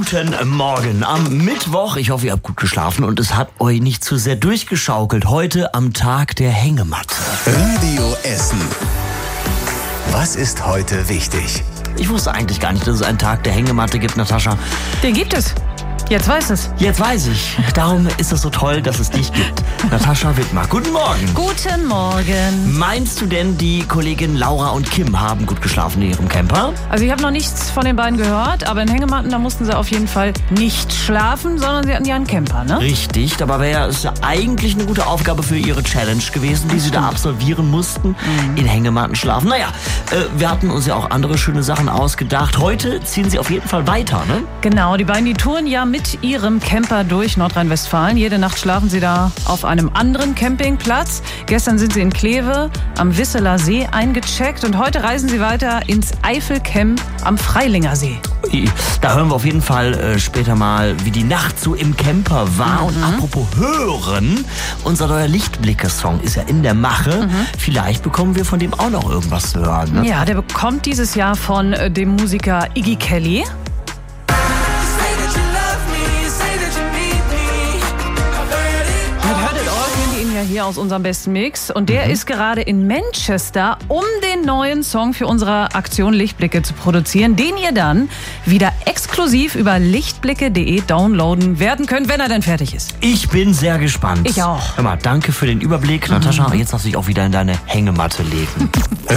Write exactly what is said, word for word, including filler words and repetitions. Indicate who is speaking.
Speaker 1: Guten Morgen am Mittwoch. Ich hoffe, ihr habt gut geschlafen und es hat euch nicht zu sehr durchgeschaukelt. Heute am Tag der Hängematte.
Speaker 2: Radio Essen. Was ist heute wichtig?
Speaker 1: Ich wusste eigentlich gar nicht, dass es einen Tag der Hängematte gibt, Natascha.
Speaker 3: Den gibt es. Jetzt weiß es.
Speaker 1: Jetzt weiß ich. Darum ist es so toll, dass es dich gibt. Natascha Wittmer, guten Morgen.
Speaker 3: Guten Morgen.
Speaker 1: Meinst du denn, die Kollegin Laura und Kim haben gut geschlafen in ihrem Camper?
Speaker 3: Also ich habe noch nichts von den beiden gehört, aber in Hängematten, da mussten sie auf jeden Fall nicht schlafen, sondern sie hatten ja einen Camper, ne?
Speaker 1: Richtig, dabei wäre es ja eigentlich eine gute Aufgabe für ihre Challenge gewesen, die sie da absolvieren mussten, mhm. in Hängematten schlafen. Naja, äh, wir hatten uns ja auch andere schöne Sachen ausgedacht. Heute ziehen sie auf jeden Fall weiter, ne?
Speaker 3: Genau, die beiden, die touren ja mit mit ihrem Camper durch Nordrhein-Westfalen. Jede Nacht schlafen sie da auf einem anderen Campingplatz. Gestern sind sie in Kleve am Wisseler See eingecheckt und heute reisen sie weiter ins Eifelcamp am Freilinger See.
Speaker 1: Da hören wir auf jeden Fall äh, später mal, wie die Nacht so im Camper war. Mhm. Und apropos hören, unser neuer Lichtblicke-Song ist ja in der Mache. Mhm. Vielleicht bekommen wir von dem auch noch irgendwas zu hören. Ne?
Speaker 3: Ja, der bekommt dieses Jahr von äh, dem Musiker Iggy Kelly. Hier aus unserem besten Mix und der mhm. ist gerade in Manchester, um den neuen Song für unsere Aktion Lichtblicke zu produzieren, den ihr dann wieder exklusiv über lichtblicke punkt de downloaden werden könnt, wenn er dann fertig ist.
Speaker 1: Ich bin sehr gespannt.
Speaker 3: Ich auch.
Speaker 1: Hör mal, danke für den Überblick, mhm. Natascha. Jetzt darfst du dich auch wieder in deine Hängematte legen.